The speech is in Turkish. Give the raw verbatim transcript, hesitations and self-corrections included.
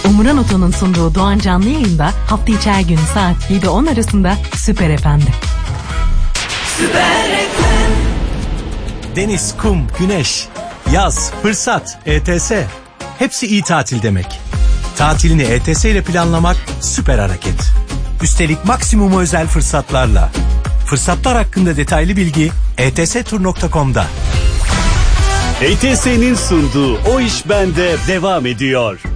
Umuran Oto'nun sunduğu Doğan Canlı Yayın'da hafta içi her gün saat yedi on arasında Süper F M'de. Süper F M. Deniz, kum, güneş, yaz, fırsat, E T S. Hepsi iyi tatil demek. Tatilini E T S ile planlamak süper hareket. Üstelik maksimum özel fırsatlarla. Fırsatlar hakkında detaylı bilgi e t s tur nokta com'da. E T S'nin sunduğu O İş Bende devam ediyor.